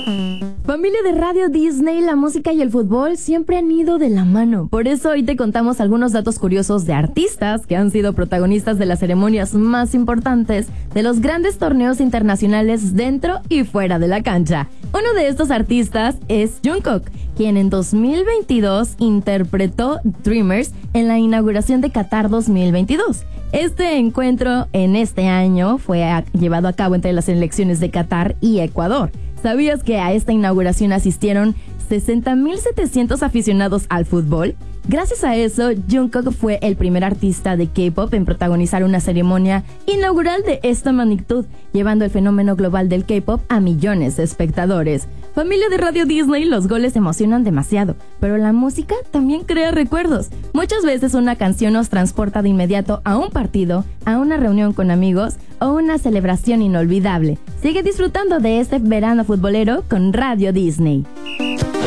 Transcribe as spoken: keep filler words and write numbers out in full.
Familia de Radio Disney, la música y el fútbol siempre han ido de la mano. Por eso hoy te contamos algunos datos curiosos de artistas que han sido protagonistas de las ceremonias más importantes de los grandes torneos internacionales dentro y fuera de la cancha. Uno de estos artistas es Jungkook, quien en dos mil veintidós interpretó Dreamers en la inauguración de Qatar dos mil veintidós. Este encuentro en este año fue a, llevado a cabo entre las selecciones de Qatar y Ecuador. ¿Sabías que a esta inauguración asistieron sesenta mil setecientos aficionados al fútbol? Gracias a eso, Jungkook fue el primer artista de K-pop en protagonizar una ceremonia inaugural de esta magnitud, llevando el fenómeno global del K-pop a millones de espectadores. Familia de Radio Disney, los goles emocionan demasiado, pero la música también crea recuerdos. Muchas veces una canción nos transporta de inmediato a un partido, a una reunión con amigos o una celebración inolvidable. Sigue disfrutando de este verano futbolero con Radio Disney.